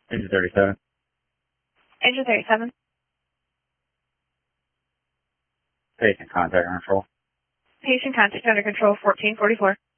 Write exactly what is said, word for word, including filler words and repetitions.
Agent thirty-seven. Agent thirty-seven. Patient contact under control. Patient contact under control, fourteen forty-four.